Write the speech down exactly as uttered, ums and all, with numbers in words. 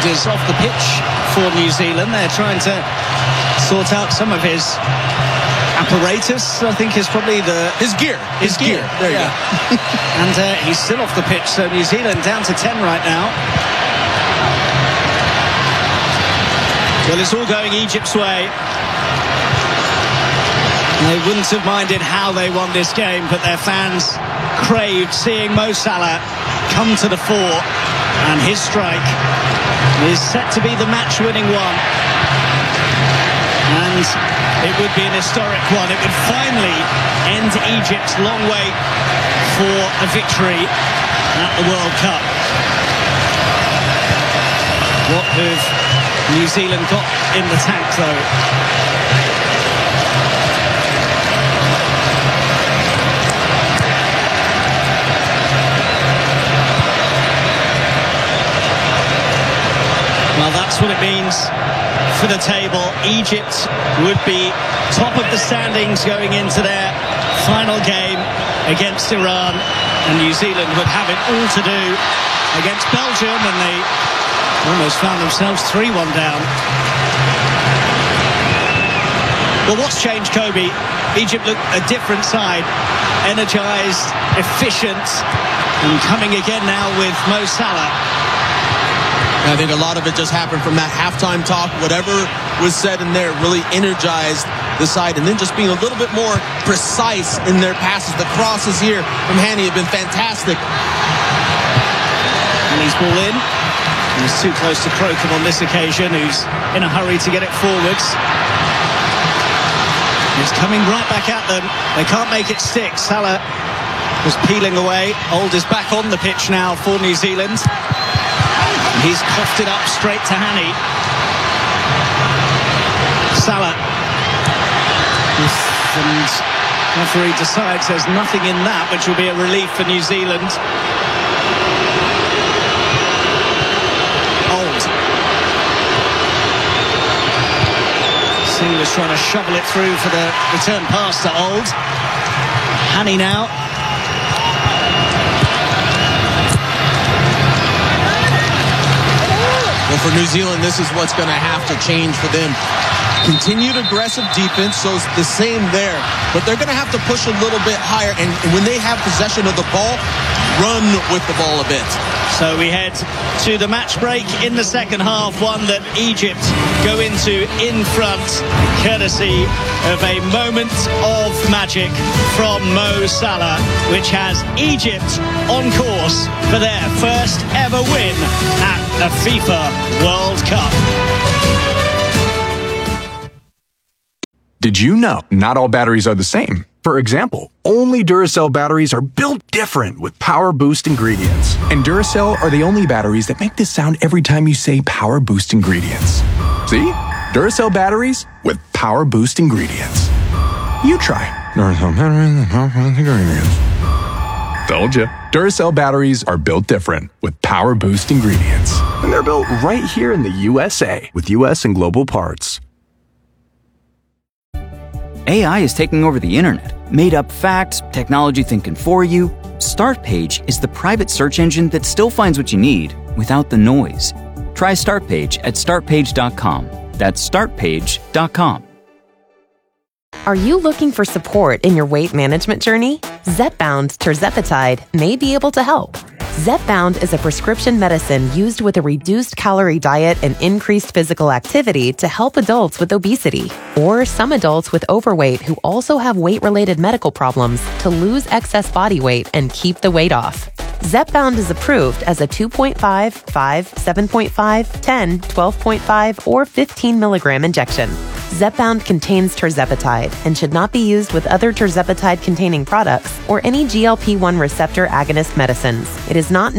Old is off the pitch for New Zealand. They're trying to sort out some of his apparatus, I think is probably the... His gear. His, his gear. gear. There yeah. you go. And uh, he's still off the pitch, so New Zealand down to ten right now. Well, it's all going Egypt's way. They wouldn't have minded how they won this game, but their fans craved seeing Mo Salah come to the fore, and his strike is set to be the match-winning one. And it would be an historic one. It would finally end Egypt's long wait for a victory at the World Cup. What have New Zealand got in the tank, though? Well, that's what it means for the table. Egypt would be top of the standings going into their final game against Iran, and New Zealand would have it all to do against Belgium, and they almost found themselves three one down. Well, what's changed, Kobe? Egypt look a different side, energised, efficient, and coming again now with Mo Salah. I think a lot of it just happened from that halftime talk. Whatever was said in there really energized the side, and then just being a little bit more precise in their passes. The crosses here from Hani have been fantastic. And he's ball in. He's too close to Crocombe on this occasion, who's in a hurry to get it forwards. He's coming right back at them. They can't make it stick. Salah was peeling away. Old is back on the pitch now for New Zealand. He's coughed it up straight to Hani. Salah. And referee decides there's nothing in that, which will be a relief for New Zealand. Old. Singh was trying to shovel it through for the return pass to Old. Hani now. Well, for New Zealand, this is what's going to have to change for them. Continued aggressive defense, so it's the same there. But they're going to have to push a little bit higher, and when they have possession of the ball, run with the ball a bit. So we head to the match break in the second half, one that Egypt go into in front, courtesy of a moment of magic from Mo Salah, which has Egypt on course for their first ever win at a FIFA World Cup. Did you know not all batteries are the same? For example, only Duracell batteries are built different with Power Boost ingredients. And Duracell are the only batteries that make this sound every time you say Power Boost ingredients. See? Duracell batteries with Power Boost ingredients. You try. Duracell batteries with Power Boost ingredients. Told ya. Duracell batteries are built different with Power Boost ingredients. And they're built right here in the U S A with U S and global parts. A I is taking over the internet. Made up facts, technology thinking for you. Startpage is the private search engine that still finds what you need without the noise. Try Startpage at start page dot com. That's start page dot com. Are you looking for support in your weight management journey? Zepbound tirzepatide may be able to help. Zepbound is a prescription medicine used with a reduced calorie diet and increased physical activity to help adults with obesity, or some adults with overweight who also have weight-related medical problems to lose excess body weight and keep the weight off. Zepbound is approved as a two point five, five, seven point five, ten, twelve point five, or fifteen milligram injection. Zepbound contains tirzepatide and should not be used with other tirzepatide-containing products or any G L P one receptor agonist medicines. It is not